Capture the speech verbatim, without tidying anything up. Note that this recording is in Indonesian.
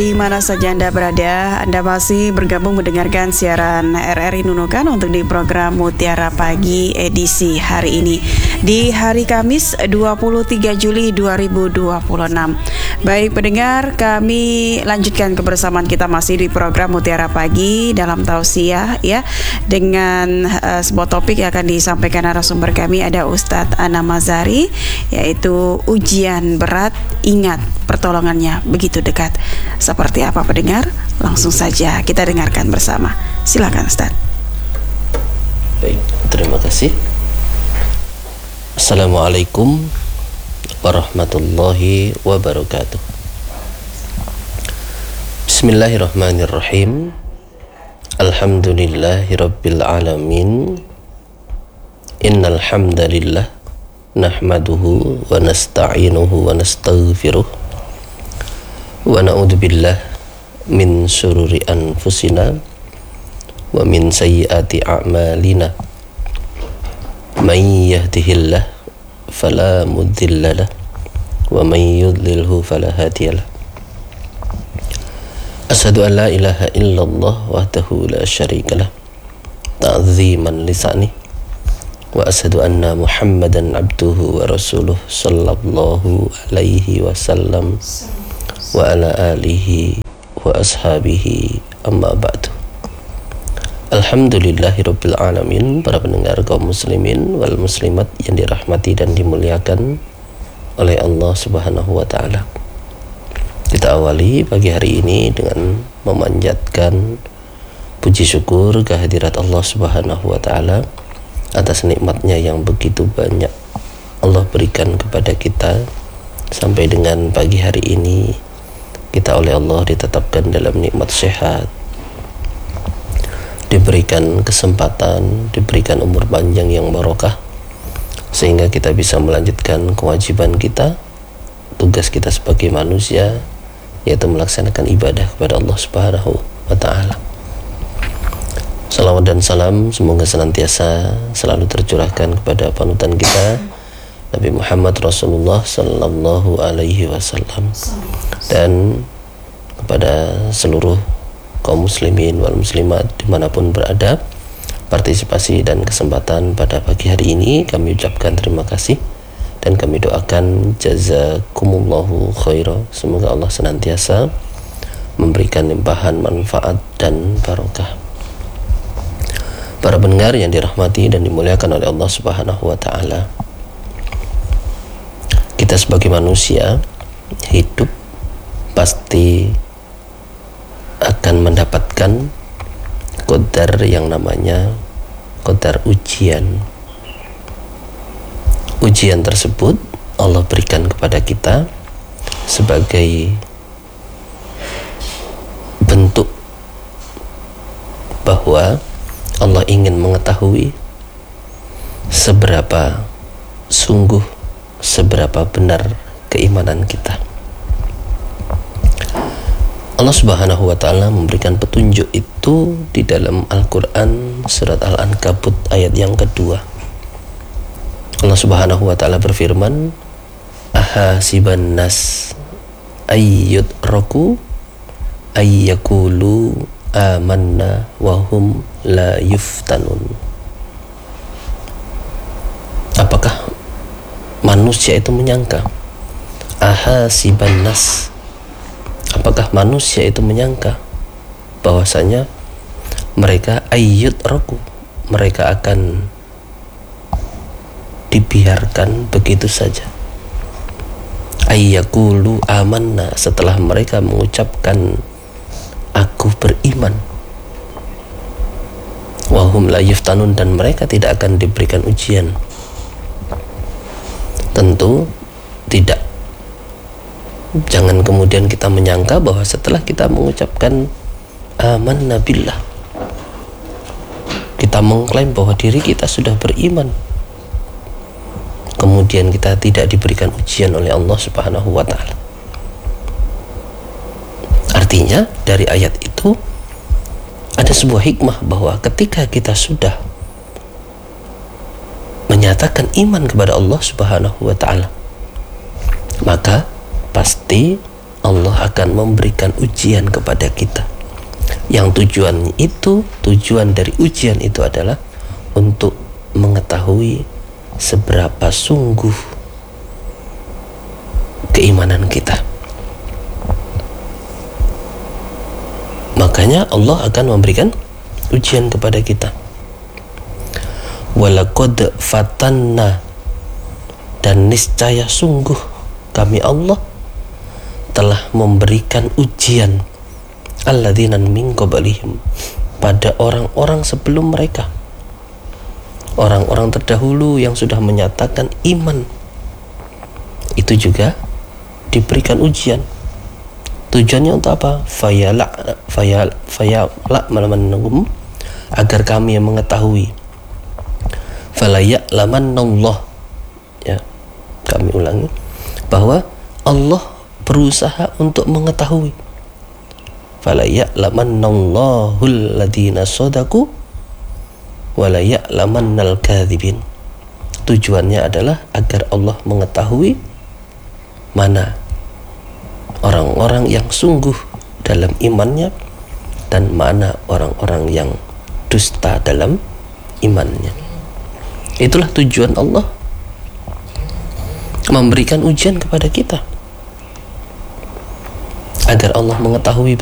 Di mana saja Anda berada, Anda masih bergabung mendengarkan siaran R R I Nunukan untuk di program Mutiara Pagi edisi hari ini di hari Kamis dua puluh tiga Juli dua ribu dua puluh enam. Baik pendengar, kami lanjutkan kebersamaan kita masih di program Mutiara Pagi dalam tausiah ya, dengan uh, sebuah topik yang akan disampaikan narasumber kami ada Ustadz Anam Mazhari, yaitu ujian berat, ingat pertolongannya begitu dekat. Seperti apa pendengar? Langsung saja kita dengarkan bersama. Silakan Ustaz. Baik, terima kasih. Assalamualaikum warahmatullahi wabarakatuh. Bismillahirrahmanirrahim. Alhamdulillahi rabbil alamin. Innal hamdalillah nahmaduhu wa nasta'inuhu wa nastaghfiruh. Wa na'udzu billah min syururi anfusina wa min sayyiati a'malina. May yahdihillah fala mudhillalah wa may yudlilhu fala hadiyalah. Asyhadu an la ilaha illallah wahdahu la syarikalah ta'ziman lisani wa asyhadu anna Muhammadan abduhu wa rasuluh sallallahu alaihi wasallam wa ala alihi wa ashabihi amma ba'du. Alhamdulillahi rabbil alamin. Para pendengar kaum muslimin wal muslimat yang dirahmati dan dimuliakan oleh Allah subhanahu wa ta'ala, kita awali pagi hari ini dengan memanjatkan puji syukur kehadirat Allah subhanahu wa ta'ala atas nikmatnya yang begitu banyak Allah berikan kepada kita, sampai dengan pagi hari ini kita oleh Allah ditetapkan dalam nikmat sehat, diberikan kesempatan, diberikan umur panjang yang barokah, sehingga kita bisa melanjutkan kewajiban kita, tugas kita sebagai manusia, yaitu melaksanakan ibadah kepada Allah subhanahu wa ta'ala. Salawat dan salam semoga senantiasa selalu tercurahkan kepada panutan kita Nabi Muhammad Rasulullah sallallahu alaihi wasallam, dan kepada seluruh kaum muslimin wal muslimat dimanapun berada. Partisipasi dan kesempatan pada pagi hari ini kami ucapkan terima kasih dan kami doakan jazakumullahu khaira. Semoga Allah senantiasa memberikan limpahan manfaat dan barokah. Para pendengar yang dirahmati dan dimuliakan oleh Allah subhanahu wa ta'ala, kita sebagai manusia hidup pasti akan mendapatkan qadar yang namanya qadar ujian. Ujian tersebut Allah berikan kepada kita sebagai bentuk bahwa Allah ingin mengetahui seberapa sungguh, seberapa benar keimanan kita. Allah subhanahu wa ta'ala memberikan petunjuk itu di dalam Al-Quran surat Al-Ankabut ayat yang kedua. Allah subhanahu wa ta'ala berfirman, ahasiban nas ayyud roku ayyakulu amanna wahum la yuftanun. Apakah manusia itu menyangka, ahasiban nas, apakah manusia itu menyangka bahwasanya mereka ayyud roku, mereka akan dibiarkan begitu saja, ayyakulu amanna, setelah mereka mengucapkan aku beriman, wahum la yuftanun, dan mereka tidak akan diberikan ujian. Tentu tidak. Jangan kemudian kita menyangka bahwa setelah kita mengucapkan amanna billah, kita mengklaim bahwa diri kita sudah beriman, kemudian kita tidak diberikan ujian oleh Allah subhanahu wa ta'ala. Artinya dari ayat itu ada sebuah hikmah bahwa ketika kita sudah menyatakan iman kepada Allah subhanahu wa ta'ala, maka pasti Allah akan memberikan ujian kepada kita. Yang tujuan itu, tujuan dari ujian itu adalah untuk mengetahui seberapa sungguh keimanan kita. Makanya Allah akan memberikan ujian kepada kita. Walaqad fatanna, dan niscaya sungguh kami Allah telah memberikan ujian alladzina min qablihim, pada orang-orang sebelum mereka, orang-orang terdahulu yang sudah menyatakan iman, itu juga diberikan ujian. Tujuannya untuk apa? Fayala fayala fayala malamanhum, agar kami yang mengetahui. Falaya'lamannallah, ya, kami ulangi bahwa Allah berusaha untuk mengetahui. Falaya'lamannallahu alladhina shadaqu walaya'lamannal kadzibin. Tujuannya adalah agar Allah mengetahui mana orang-orang yang sungguh dalam imannya dan mana orang-orang yang dusta dalam imannya. Itulah tujuan Allah memberikan ujian kepada kita, agar Allah mengetahui